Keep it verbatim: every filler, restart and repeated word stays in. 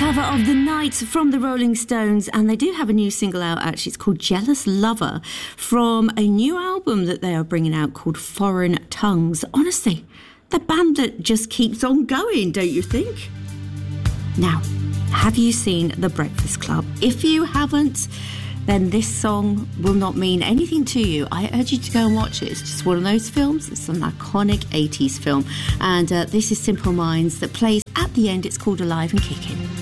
cover of The Night from the Rolling Stones, and they do have a new single out actually. It's called Jealous Lover from a new album that they are bringing out called Foreign Tongues. Honestly, the band that just keeps on going, don't you think? Now, have you seen The Breakfast Club? If you haven't, then this song will not mean anything to you. I urge you to go and watch it. It's just one of those films. It's an iconic eighties film. And uh, this is Simple Minds that plays at the end. It's called Alive and Kicking.